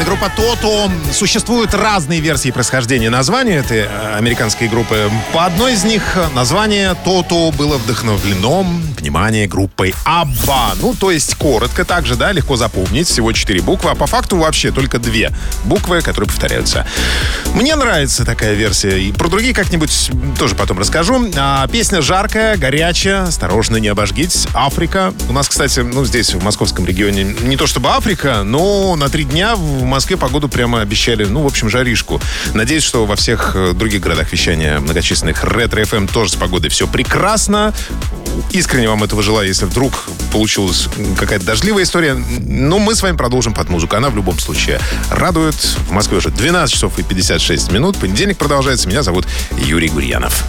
группа Toto. Существуют разные версии происхождения названия этой американской группы. По одной из них название Toto было вдохновлено, внимание, группой ABBA. Ну, то есть коротко также, да, легко запомнить. Всего 4 буквы, а по факту вообще только 2 буквы, которые повторяются. Мне нравится такая версия. И про другие как-нибудь тоже потом расскажу. Песня жаркая, горячая, осторожно, не обожгитесь. Африка. У нас, кстати, здесь, в московском регионе, не то чтобы Африка, но на 3 дня в Москве погоду прямо обещали, в общем, жаришку. Надеюсь, что во всех других городах вещания многочисленных Ретро ФМ тоже с погодой все прекрасно. Искренне вам этого желаю, если вдруг получилась какая-то дождливая история. Но мы с вами продолжим под музыку. Она в любом случае радует. В Москве уже 12 часов и 56 минут. Понедельник продолжается. Меня зовут Юрий Гурьянов.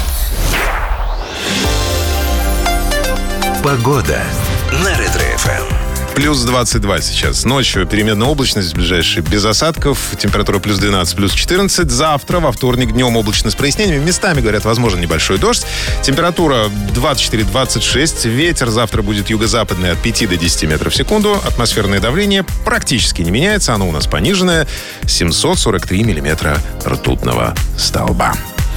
Погода на Ретро ФМ. Плюс 22 сейчас. Ночью переменная облачность, ближайшие без осадков. Температура плюс 12, плюс 14. Завтра, во вторник, днем облачно с прояснениями. Местами, говорят, возможен небольшой дождь. Температура 24-26. Ветер завтра будет юго-западный от 5 до 10 метров в секунду. Атмосферное давление практически не меняется. Оно у нас пониженное. 743 миллиметра ртутного столба.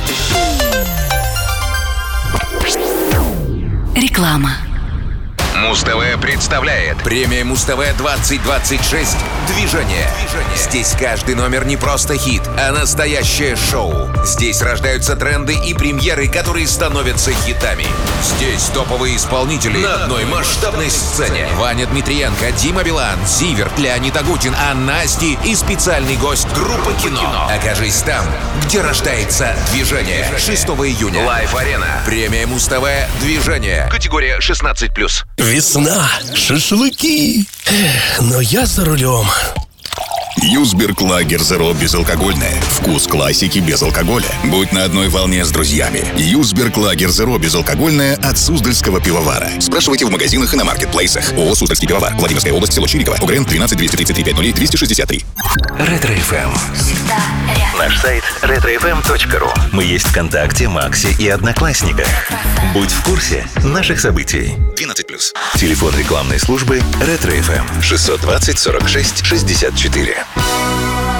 Реклама. Муз-ТВ представляет премия Муз-ТВ 2026 «Движение». Здесь каждый номер не просто хит, а настоящее шоу. Здесь рождаются тренды и премьеры, которые становятся хитами. Здесь топовые исполнители на одной масштабной сцене. Ваня Дмитриенко, Дима Билан, Зиверт, Леонид Агутин, Анна Асти и специальный гость группы «Кино». Окажись там, где рождается движение. 6 июня. Лайв-арена. Премия Муз-ТВ «Движение». Категория 16+. Весна, шашлыки, но я за рулем. Юсберг Лагер Зеро безалкогольное. Вкус классики без алкоголя. Будь на одной волне с друзьями. Юсберг Лагер Зеро безалкогольное от Суздальского пивовара. Спрашивайте в магазинах и на маркетплейсах. ООО «Суздальский пивовар». Владимирская область, село Чириково. УГРН 13 233 50 263. Ретро ФМ. Наш сайт retrofm.ru. Мы есть ВКонтакте, Максе и Одноклассниках. Будь в курсе наших событий. 12+. Телефон рекламной службы Ретро ФМ 620 46 64.